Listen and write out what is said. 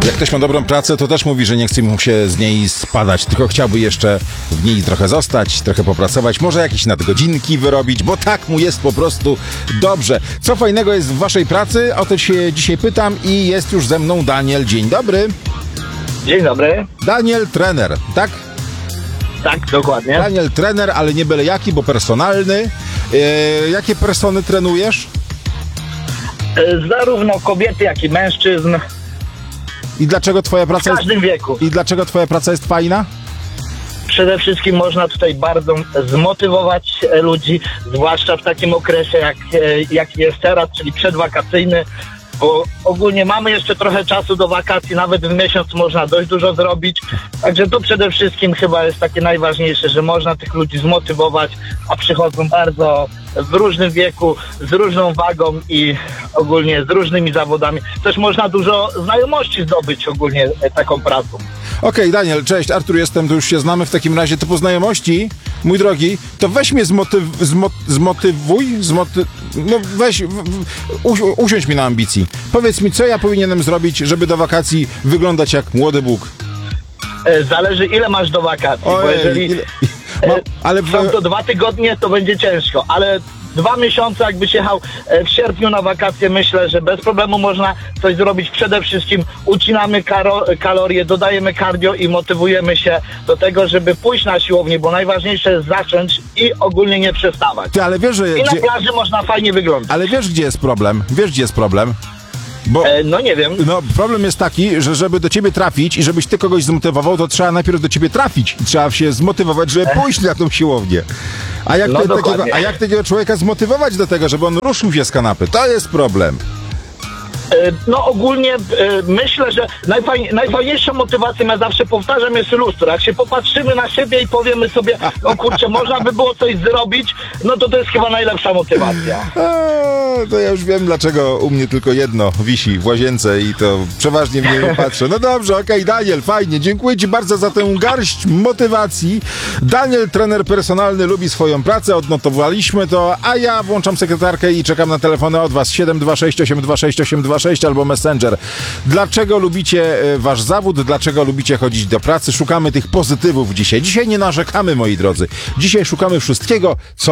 Jak ktoś ma dobrą pracę, to też mówi, że nie chce mu się z niej spadać, tylko chciałby jeszcze w niej trochę zostać, trochę popracować, może jakieś nadgodzinki wyrobić, bo tak mu jest po prostu dobrze. Co fajnego jest w waszej pracy? O to się dzisiaj pytam i jest już ze mną Daniel. Dzień dobry. Dzień dobry. Daniel, trener, tak? Tak, dokładnie. Daniel, trener, ale nie byle jaki, bo personalny. Jakie persony trenujesz? Zarówno kobiety, jak i mężczyzn. I dlaczego twoja W praca jest... każdym wieku. I dlaczego twoja praca jest fajna? Przede wszystkim można tutaj bardzo zmotywować ludzi, zwłaszcza w takim okresie, jak jest teraz, czyli przedwakacyjny, bo ogólnie mamy jeszcze trochę czasu do wakacji, nawet w miesiąc można dość dużo zrobić. Także to przede wszystkim chyba jest takie najważniejsze, że można tych ludzi zmotywować, a przychodzą bardzo w różnym wieku, z różną wagą i ogólnie z różnymi zawodami. Też można dużo znajomości zdobyć ogólnie taką pracą. Okej, Daniel, cześć, Artur jestem, to już się znamy, w takim razie to po znajomości, mój drogi, to weź mnie no weź, usiądź mi na ambicji. Powiedz mi, co ja powinienem zrobić, żeby do wakacji wyglądać jak młody Bóg? Zależy, ile masz do wakacji, bo jeżeli ale są to 2 tygodnie, to będzie ciężko, ale 2 miesiące, jakbyś jechał w sierpniu na wakacje, myślę, że bez problemu można coś zrobić. Przede wszystkim ucinamy kalorie, dodajemy cardio i motywujemy się do tego, żeby pójść na siłownię, bo najważniejsze jest zacząć i ogólnie nie przestawać. Ty, ale wiesz, że... I na plaży można fajnie wyglądać. Ale wiesz, gdzie jest problem? Wiesz, gdzie jest problem? Bo, no nie wiem. No, problem jest taki, że żeby do ciebie trafić i żebyś ty kogoś zmotywował, to trzeba najpierw do ciebie trafić i trzeba się zmotywować, żeby pójść na tą siłownię. A jak takiego człowieka zmotywować do tego, żeby on ruszył się z kanapy? To jest problem. No ogólnie myślę, że najfajniejszą motywacją, ja zawsze powtarzam, jest lustro. Jak się popatrzymy na siebie i powiemy sobie, o kurczę, można by było coś zrobić, no to jest chyba najlepsza motywacja. To ja już wiem, dlaczego u mnie tylko jedno wisi w łazience i to przeważnie w niej patrzę. No dobrze, okej, Daniel, fajnie. Dziękuję ci bardzo za tę garść motywacji. Daniel, trener personalny, lubi swoją pracę, odnotowaliśmy to, a ja włączam sekretarkę i czekam na telefony od was 726 826 826 albo Messenger. Dlaczego lubicie wasz zawód? Dlaczego lubicie chodzić do pracy? Szukamy tych pozytywów dzisiaj. Dzisiaj nie narzekamy, moi drodzy. Dzisiaj szukamy wszystkiego, co